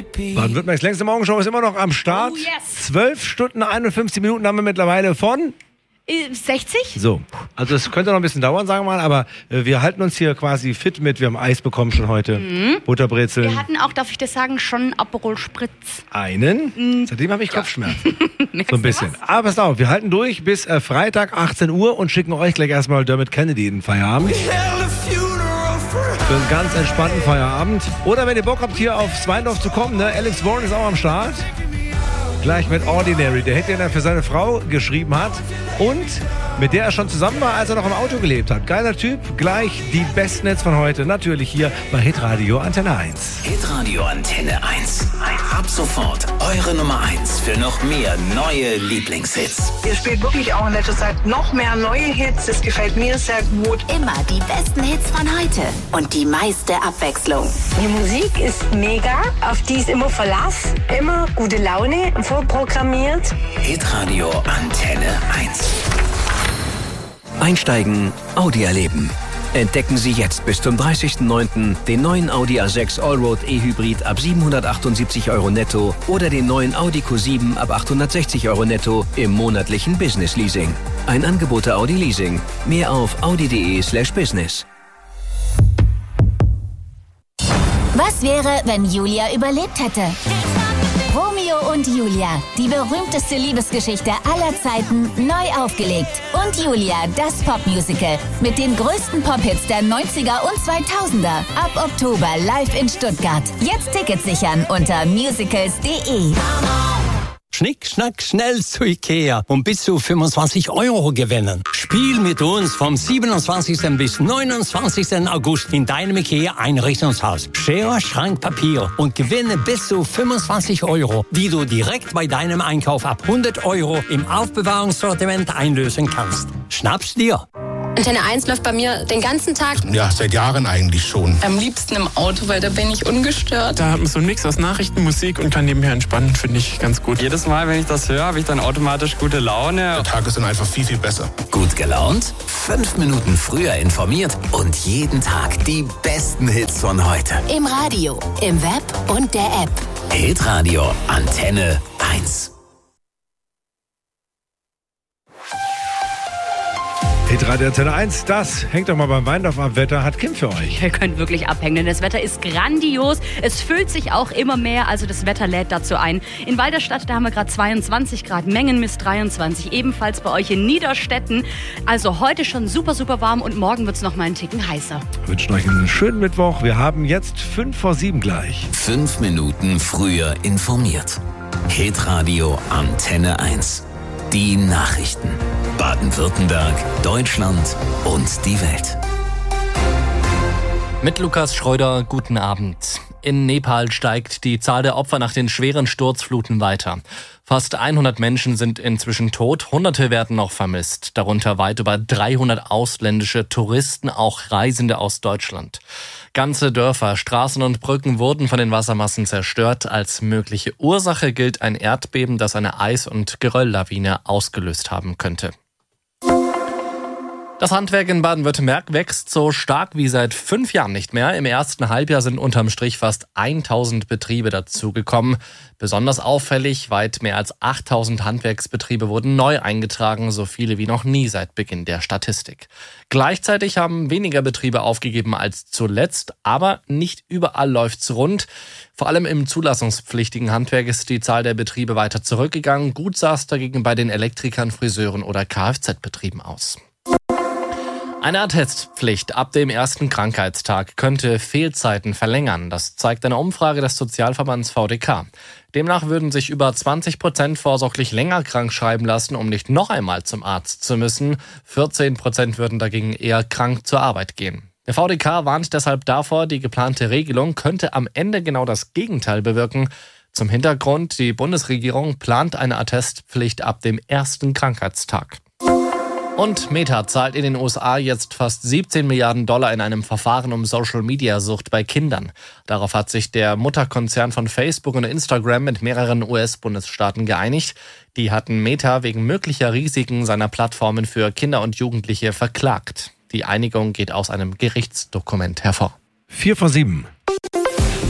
Baden-Württembergs längste Morgenshow ist immer noch am Start. Oh, yes. 12 Stunden 51 Minuten haben wir mittlerweile von 60? So, also es könnte noch ein bisschen dauern, sagen wir mal, aber wir halten uns hier quasi fit mit. Wir haben Eis bekommen schon heute, Butterbrezeln. Wir hatten auch, darf ich das sagen, schon Aperol Spritz. Einen? Seitdem habe ich Kopfschmerzen. So ein bisschen. Aber pass auf, wir halten durch bis Freitag 18 Uhr und schicken euch gleich erstmal Dermot Kennedy in den Feierabend. Für einen ganz entspannten Feierabend. Oder wenn ihr Bock habt, hier aufs Weindorf zu kommen, ne? Alex Warren ist auch am Start. Gleich mit Ordinary, der Hit, den er für seine Frau geschrieben hat und mit der er schon zusammen war, als er noch im Auto gelebt hat. Geiler Typ, gleich die besten Hits von heute, natürlich hier bei Hitradio Antenne 1. Hitradio Antenne 1. Ab sofort eure Nummer 1 für noch mehr neue Lieblingshits. Ihr spielt wirklich auch in letzter Zeit noch mehr neue Hits, das gefällt mir sehr gut. Immer die besten Hits von heute und die meiste Abwechslung. Die Musik ist mega, auf die ist immer Verlass, immer gute Laune, vorprogrammiert. Hitradio Antenne 1. Einsteigen, Audi erleben. Entdecken Sie jetzt bis zum 30.09. den neuen Audi A6 Allroad E-Hybrid ab 778 € netto oder den neuen Audi Q7 ab 860 € netto im monatlichen Business Leasing. Ein Angebot der Audi Leasing. Mehr auf audi.de/business. Was wäre, wenn Julia überlebt hätte? Romeo und Julia, die berühmteste Liebesgeschichte aller Zeiten, neu aufgelegt. Und Julia, das Popmusical mit den größten Pop-Hits der 90er und 2000er. Ab Oktober live in Stuttgart. Jetzt Tickets sichern unter musicals.de. Schnick, schnack, schnell zu Ikea und bis zu 25 € gewinnen. Spiel mit uns vom 27. bis 29. August in deinem Ikea-Einrichtungshaus. Schere, Schrank, Papier und gewinne bis zu 25 €, die du direkt bei deinem Einkauf ab 100 € im Aufbewahrungssortiment einlösen kannst. Schnapp's dir! Antenne 1 läuft bei mir den ganzen Tag. Ja, seit Jahren eigentlich schon. Am liebsten im Auto, weil da bin ich ungestört. Da hat man so einen Mix aus Nachrichten, Musik und kann nebenher entspannen, finde ich ganz gut. Jedes Mal, wenn ich das höre, habe ich dann automatisch gute Laune. Der Tag ist dann einfach viel, viel besser. Gut gelaunt? 5 Minuten früher informiert und jeden Tag die besten Hits von heute. Im Radio, im Web und der App. Hitradio Antenne 1. Hitradio Antenne 1, das hängt doch mal beim Weindorf am Wetter, hat Kim für euch. Ihr könnt wirklich abhängen, denn das Wetter ist grandios. Es füllt sich auch immer mehr, also das Wetter lädt dazu ein. In Walderstadt, da haben wir gerade 22 Grad, Mengenmist 23, ebenfalls bei euch in Niederstetten. Also heute schon super, super warm und morgen wird es noch mal einen Ticken heißer. Wir wünschen euch einen schönen Mittwoch. Wir haben jetzt 5 vor 7 gleich. 5 Minuten früher informiert. Hitradio Antenne 1. Die Nachrichten. Baden-Württemberg, Deutschland und die Welt. Mit Lukas Schröder, guten Abend. In Nepal steigt die Zahl der Opfer nach den schweren Sturzfluten weiter. Fast 100 Menschen sind inzwischen tot, Hunderte werden noch vermisst. Darunter weit über 300 ausländische Touristen, auch Reisende aus Deutschland. Ganze Dörfer, Straßen und Brücken wurden von den Wassermassen zerstört. Als mögliche Ursache gilt ein Erdbeben, das eine Eis- und Gerölllawine ausgelöst haben könnte. Das Handwerk in Baden-Württemberg wächst so stark wie seit 5 Jahren nicht mehr. Im ersten Halbjahr sind unterm Strich fast 1000 Betriebe dazugekommen. Besonders auffällig, weit mehr als 8000 Handwerksbetriebe wurden neu eingetragen, so viele wie noch nie seit Beginn der Statistik. Gleichzeitig haben weniger Betriebe aufgegeben als zuletzt, aber nicht überall läuft's rund. Vor allem im zulassungspflichtigen Handwerk ist die Zahl der Betriebe weiter zurückgegangen. Gut sah es dagegen bei den Elektrikern, Friseuren oder Kfz-Betrieben aus. Eine Attestpflicht ab dem ersten Krankheitstag könnte Fehlzeiten verlängern. Das zeigt eine Umfrage des Sozialverbands VDK. Demnach würden sich über 20% vorsorglich länger krank schreiben lassen, um nicht noch einmal zum Arzt zu müssen. 14% würden dagegen eher krank zur Arbeit gehen. Der VDK warnt deshalb davor, die geplante Regelung könnte am Ende genau das Gegenteil bewirken. Zum Hintergrund, die Bundesregierung plant eine Attestpflicht ab dem ersten Krankheitstag. Und Meta zahlt in den USA jetzt fast 17 Milliarden $ in einem Verfahren um Social-Media-Sucht bei Kindern. Darauf hat sich der Mutterkonzern von Facebook und Instagram mit mehreren US-Bundesstaaten geeinigt. Die hatten Meta wegen möglicher Risiken seiner Plattformen für Kinder und Jugendliche verklagt. Die Einigung geht aus einem Gerichtsdokument hervor. 4 vor 7.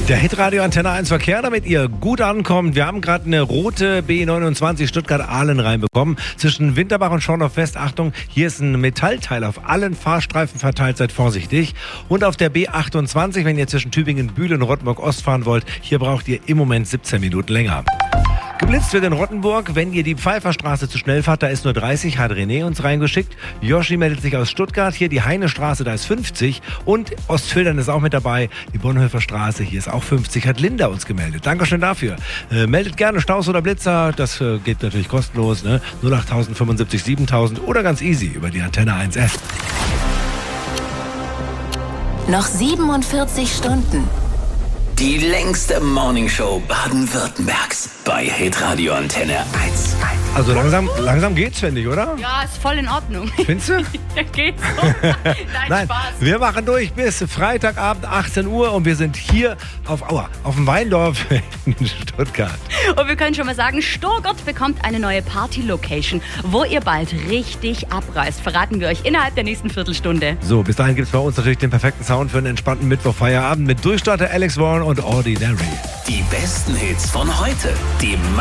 Der Hitradio Antenne 1 Verkehr, damit ihr gut ankommt. Wir haben gerade eine rote B29 Stuttgart-Ahlen reinbekommen. Zwischen Winterbach und Schorndorf West. Achtung, hier ist ein Metallteil auf allen Fahrstreifen verteilt. Seid vorsichtig. Und auf der B28, wenn ihr zwischen Tübingen, Bühl und Rottenburg-Ost fahren wollt, hier braucht ihr im Moment 17 Minuten länger. Geblitzt wird in Rottenburg, wenn ihr die Pfeifferstraße zu schnell fahrt, da ist nur 30, hat René uns reingeschickt. Joshi meldet sich aus Stuttgart, hier die Heinestraße, da ist 50 und Ostfildern ist auch mit dabei. Die Bonhoeffer Straße, hier ist auch 50, hat Linda uns gemeldet. Dankeschön dafür. Meldet gerne Staus oder Blitzer, das geht natürlich kostenlos, ne? 08000 75 7000 oder ganz easy über die Antenne 1 App. Noch 47 Stunden. Die längste Morningshow Baden-Württembergs bei Hitradio Antenne 1. Also langsam geht's, finde ich, oder? Ja, ist voll in Ordnung. Findest du? Ja, geht's so. Nein, Spaß. Wir machen durch bis Freitagabend 18 Uhr und wir sind hier auf dem Weindorf in Stuttgart. Und wir können schon mal sagen, Stuttgart bekommt eine neue Party-Location, wo ihr bald richtig abreißt. Verraten wir euch innerhalb der nächsten Viertelstunde. So, bis dahin gibt's bei uns natürlich den perfekten Sound für einen entspannten Mittwoch-Feierabend mit Durchstarter Alex Warren und Ordinary. Die besten Hits von heute. Die